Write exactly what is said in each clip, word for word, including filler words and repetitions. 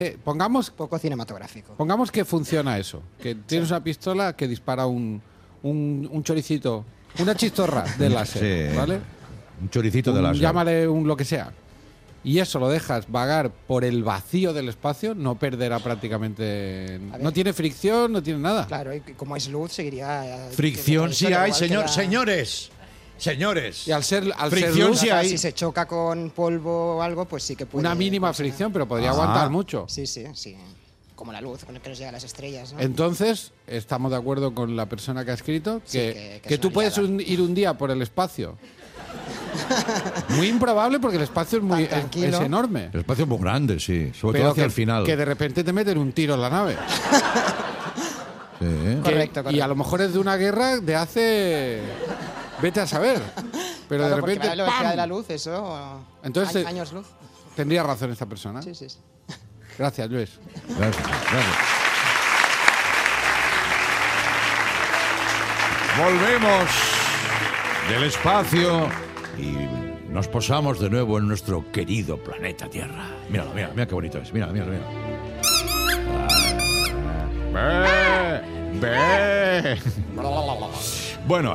Eh, pongamos, poco cinematográfico. Pongamos que funciona eso, que tienes sí. una pistola que dispara un, un, un choricito, una chistorra de láser, sí. ¿vale? Un choricito un, de láser. Llámale un lo que sea. Y eso lo dejas vagar por el vacío del espacio, no perderá prácticamente... No tiene fricción, no tiene nada. Claro, y como es luz, seguiría... Fricción sí hay, señor, la... señores. Señores. Y al ser, al fricción ser luz, sí hay. Si se choca con polvo o algo, pues sí que puede... Una mínima pues, fricción, pero podría ah. aguantar mucho. Sí, sí, sí. Como la luz, con el que nos llega a las estrellas, ¿no? Entonces, estamos de acuerdo con la persona que ha escrito que, sí, que, que, que tú puedes un, ir un día por el espacio. Muy improbable porque el espacio es muy es, es enorme. El espacio es muy grande, sí. Sobre pero todo hacia que, el final. Que de repente te meten un tiro en la nave. Sí. Correcto, correcto. Y a lo mejor es de una guerra de hace... Vete a saber. Pero claro, de repente... La velocidad de la luz, eso... Entonces, años luz. Tendría razón esta persona. Sí, sí, sí. Gracias, Luis. Gracias, gracias. Volvemos del espacio y nos posamos de nuevo en nuestro querido planeta Tierra. Míralo, mira, mira qué bonito es. Mira, mira, mira. Ve, ve. Bueno,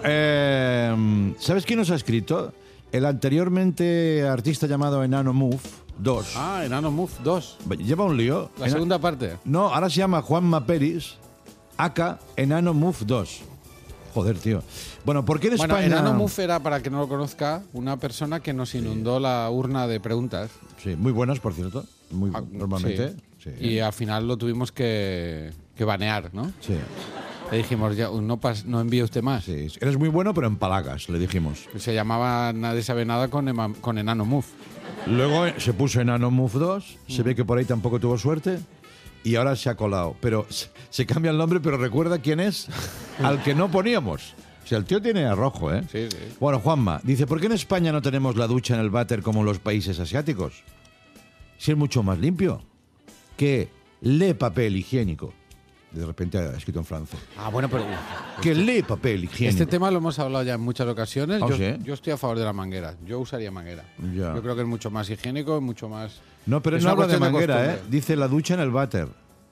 eh, ¿sabes quién nos ha escrito? El anteriormente artista llamado Enano Move dos. Ah, Enano Move dos. Lleva un lío. La Ena- segunda parte. No, ahora se llama Juanma Peris, aka Enano Move dos. Joder, tío. Bueno, ¿por qué en Bueno, España...? Enano Move era, para que no lo conozca, una persona que nos inundó sí. la urna de preguntas. Sí, muy buenas, por cierto. Muy ah, normalmente. Sí. Sí. Y al final lo tuvimos que, que banear, ¿no? Sí. Le dijimos, ya, no, pas, no envíe usted más. Sí, eres muy bueno, pero en palagas, le dijimos. Se llamaba Nadie sabe nada con, ema, con Enano Move. Luego se puso Enano Move dos, mm. se ve que por ahí tampoco tuvo suerte y ahora se ha colado. Pero se, se cambia el nombre, pero recuerda quién es al que no poníamos. O sea, el tío tiene arrojo, ¿eh? Sí, sí. Bueno, Juanma, dice, ¿por qué en España no tenemos la ducha en el váter como en los países asiáticos? Si es mucho más limpio que le papel higiénico. De repente ha escrito en francés. Ah, bueno, pero... Que este, lee papel higiénico. Este tema lo hemos hablado ya en muchas ocasiones. ¿Oh, yo, sí? yo estoy a favor de la manguera. Yo usaría manguera. Ya. Yo creo que es mucho más higiénico, mucho más... No, pero es no habla de cuestión manguera, de ¿eh? Dice la ducha en el váter.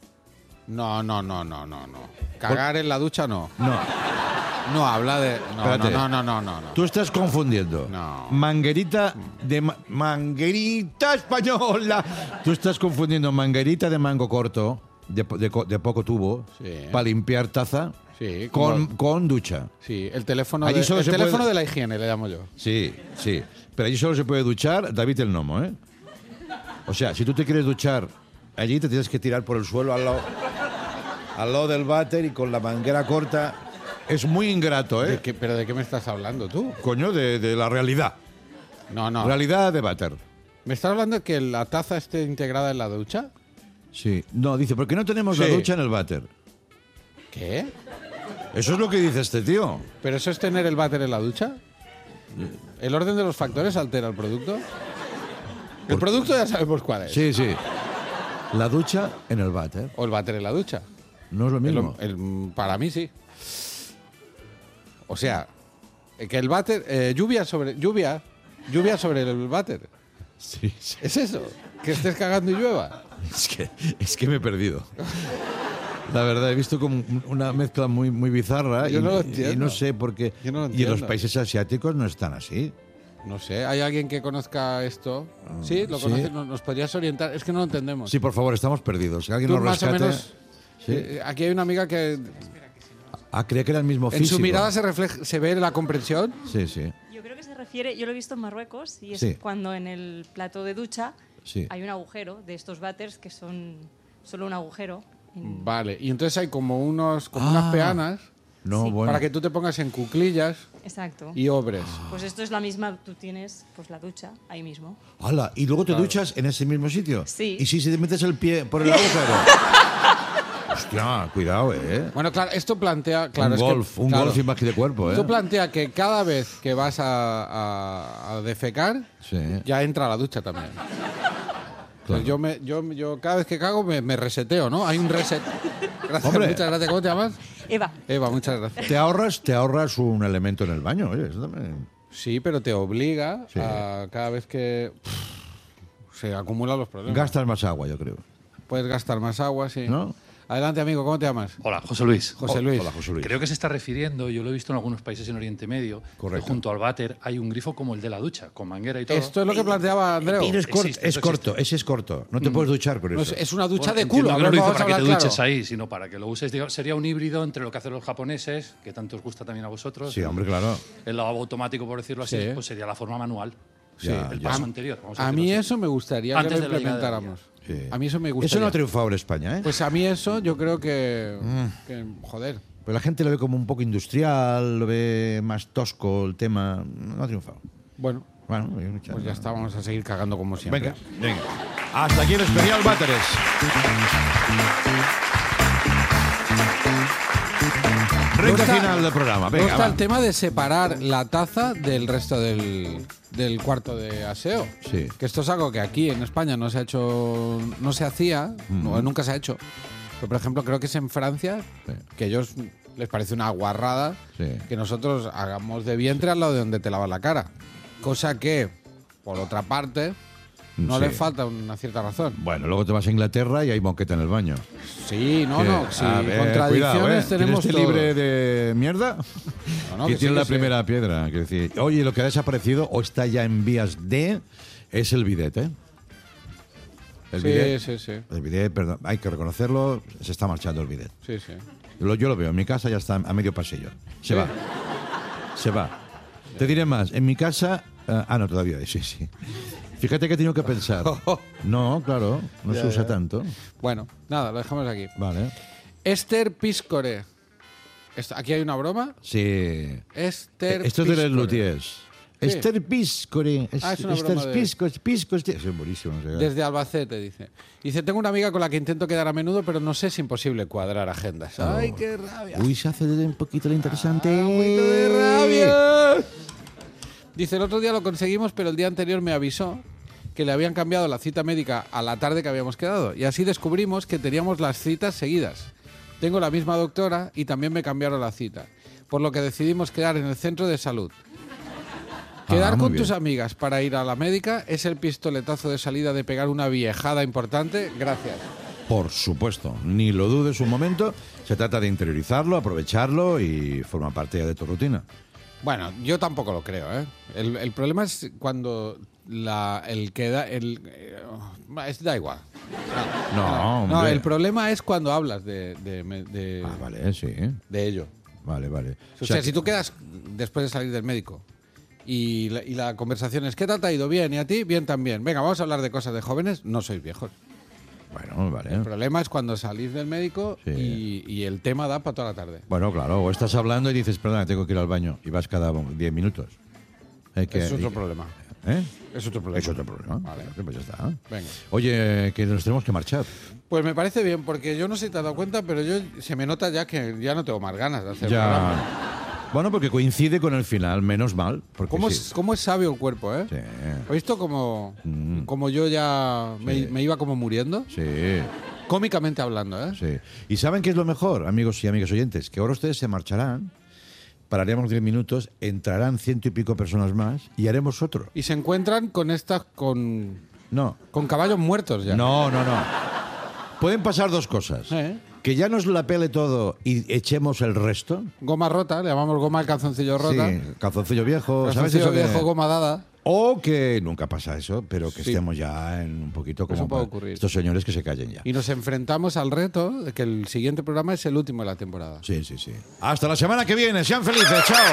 No, no, no, no, no, no. Cagar ¿Por? en la ducha no. No. No, habla de... No, no, no, no, no, no, no. Tú estás confundiendo. No. Manguerita de... Ma manguerita española. Tú estás confundiendo manguerita de mango corto, de, de, de poco tubo, sí. para limpiar taza, sí, con, con ducha. Sí, el teléfono, allí de, solo el se teléfono puede... de la higiene, le llamo yo. Sí, sí. Pero allí solo se puede duchar David el Nomo, ¿eh? O sea, si tú te quieres duchar allí, te tienes que tirar por el suelo al lado, al lado del váter y con la manguera corta. Es muy ingrato, ¿eh? ¿De qué, ¿Pero de qué me estás hablando tú? Coño, de, de la realidad. No, no. Realidad de váter. ¿Me estás hablando de que la taza esté integrada en la ducha? Sí. No, dice, ¿por qué no tenemos sí. la ducha en el váter? ¿Qué? Eso es lo que dice este tío. ¿Pero eso es tener el váter en la ducha? ¿El orden de los factores altera el producto? El producto ya sabemos cuál es. Sí, sí. La ducha en el váter. O el váter en la ducha. No es lo mismo. El, el, para mí sí. O sea, que el váter... Eh, lluvia sobre... Lluvia. Lluvia sobre el váter. Sí, sí. ¿Es eso? ¿Que estés cagando y llueva? Es que, es que me he perdido. La verdad, he visto como una mezcla muy, muy bizarra. Yo y, no lo entiendo. Y no sé por qué. Yo no lo y entiendo. los países asiáticos no están así. No sé, ¿hay alguien que conozca esto? Sí, lo conoce, sí. ¿Nos podrías orientar? Es que no lo entendemos. Sí, por favor, estamos perdidos. Que alguien Tú nos más rescate. o menos... ¿Sí? Eh, aquí hay una amiga que... Ah, creía que era el mismo ¿En físico. su mirada se, refleja, se ve la comprensión? Sí, sí. Yo creo que se refiere, yo lo he visto en Marruecos, y es Sí. cuando en el plato de ducha Sí. hay un agujero de estos váteres que son solo un agujero. En... Vale, y entonces hay como, unos, como Ah. unas peanas No, Sí. bueno. para que tú te pongas en cuclillas Exacto. y obres. Pues esto es la misma, tú tienes pues la ducha ahí mismo. ¡Hala! ¿Y luego te Claro. duchas en ese mismo sitio? Sí. ¿Y si te metes el pie por el agujero? Hostia, cuidado, ¿eh? Bueno, claro, esto plantea... Claro, un es golf, que, un claro, golf imagen de cuerpo, ¿eh? Esto plantea que cada vez que vas a, a, a defecar, Sí. ya entra a la ducha también. Claro. Yo, me, yo, yo cada vez que cago me, me reseteo, ¿no? Hay un reset. Gracias, Hombre. muchas gracias. ¿Cómo te llamas? Eva, Eva, muchas gracias. Te ahorras, te ahorras un elemento en el baño, oye, eso también. Sí, pero te obliga Sí. a cada vez que pff, se acumulan los problemas. Gastas más agua, yo creo. Puedes gastar más agua, sí. ¿No? Adelante, amigo, ¿cómo te llamas? Hola, José Luis. José Luis. Hola, José Luis. Creo que se está refiriendo, yo lo he visto en algunos países en Oriente Medio, Correcto. que junto al váter hay un grifo como el de la ducha, con manguera y todo. Esto es lo que planteaba Andreu. Pero es, cort- Existe, es eso corto, existe. ese es corto. No te puedes duchar con No, eso. es, es una ducha Bueno, de entiendo culo. que no a ver, lo hizo vamos a para que te hablar duches claro. ahí, sino para que lo uses. Digo, sería un híbrido entre lo que hacen los japoneses, que tanto os gusta también a vosotros. Sí, hombre, claro. El lavabo automático, por decirlo así, Sí. pues sería la forma manual. Sí. Ya, El ya. paso anterior. vamos a A decirlo mí así. eso me gustaría Antes que lo de la llegada del implementáramos. Sí. A mí eso me gustaría. Eso no ha triunfado en España, ¿eh? Pues a mí eso yo creo que, Mm. que joder. Pues la gente lo ve como un poco industrial, lo ve más tosco el tema. No ha triunfado. Bueno, Bueno, pues ya está, vamos a seguir cagando como siempre. Venga, venga. Hasta aquí el especial Váteres. Recta está- final del programa. Luego Venga, está va. el tema de separar la taza del resto del, del cuarto de aseo. Sí. Que esto es algo que aquí en España no se ha hecho, no se hacía, no, nunca se ha hecho. Pero, por ejemplo, creo que es en Francia, Sí. que a ellos les parece una guarrada Sí. que nosotros hagamos de vientre al lado de donde te lavas la cara. Cosa que, por otra parte, no Sí. le falta una cierta razón. Bueno, luego te vas a Inglaterra y hay moqueta en el baño. Sí, no, ¿Qué? no. Sí, A ver, contradicciones cuidado, ¿eh? tenemos ¿Tienes todos. libre de mierda? No, no, que que tiene sí, la que sí. primera piedra. Quiero decir, oye, lo que ha desaparecido o está ya en vías de es el bidet, ¿eh? El Sí, bidet. sí, sí. El bidet, perdón, hay que reconocerlo, se está marchando el bidet. Sí, sí. Lo- yo lo veo, en mi casa ya está a medio pasillo. Se va. Se va. Te diré más, en mi casa... ah, ah, no, todavía, sí, sí. Fíjate que he tenido que pensar. No, claro, no Ya, se usa ya. tanto. Bueno, nada, lo dejamos aquí. Vale. Esther Piscore. Esto- ¿Aquí hay una broma? Sí. Esther Esto es de los Piscore. luthiers. Sí. Esther Piscore. Ah, es una Esther broma de- Piscore. Piscore. Eso es buenísimo. no sé. Desde Albacete, dice. Dice, tengo una amiga con la que intento quedar a menudo, pero no sé, es imposible cuadrar agendas. ¡Ay, qué rabia! Uy, se hace un poquito lo interesante. ¡Ah, un poquito de rabia! Dice, el otro día lo conseguimos, pero el día anterior me avisó que le habían cambiado la cita médica a la tarde que habíamos quedado. Y así descubrimos que teníamos las citas seguidas. Tengo la misma doctora y también me cambiaron la cita. Por lo que decidimos quedar en el centro de salud. Quedar Ah, muy con bien. tus amigas para ir a la médica es el pistoletazo de salida de pegar una viejada importante. Gracias. Por supuesto, ni lo dudes un momento. Se trata de interiorizarlo, aprovecharlo y forma parte ya de tu rutina. Bueno, yo tampoco lo creo, ¿eh? El, el problema es cuando la, el queda... El, eh, es, da igual. No, No, hombre. el problema es cuando hablas de, de, de- Ah, vale, sí. de ello. Vale, vale. O sea, si tú quedas después de salir del médico y la, y la conversación es ¿qué tal te ha ido? Bien, ¿y a ti? Bien también. Venga, vamos a hablar de cosas de jóvenes. No sois viejos. Bueno, vale. El problema es cuando salís del médico Sí. y, y el tema da para toda la tarde. Bueno, claro, o estás hablando y dices, perdona, tengo que ir al baño y vas cada diez minutos. Hay que- es otro y- problema. ¿Eh? Es otro problema. Es otro problema. Vale. Pues ya está. Venga. Oye, que nos tenemos que marchar. Pues me parece bien, porque yo no sé si te has dado cuenta, pero yo se me nota ya que ya no tengo más ganas de hacer programa. Ya. Bueno, porque coincide con el final, menos mal. Porque ¿Cómo, sí. es, ¿Cómo es sabio el cuerpo, eh? Sí. ¿Has visto como, Mm. como yo ya me, Sí. me iba como muriendo? Sí, Cómicamente hablando, ¿eh? sí. ¿Y saben qué es lo mejor, amigos y amigas oyentes? Que ahora ustedes se marcharán, pararemos diez minutos, entrarán ciento y pico personas más y haremos otro. Y se encuentran con estas, con, No, con caballos muertos ya. no, no, no. Pueden pasar dos cosas. ¿Eh? Que ya nos la pele todo y echemos el resto. Goma rota, le llamamos goma al calzoncillo rota. Sí, calzoncillo viejo, ¿sabes Calzoncillo eso que- viejo, goma dada. O que nunca pasa eso, pero que Sí. estemos ya en un poquito como Eso puede para ocurrir. estos señores que se callen ya. Y nos enfrentamos al reto de que el siguiente programa es el último de la temporada. Sí, sí, sí. Hasta la semana que viene. Sean felices. Chao.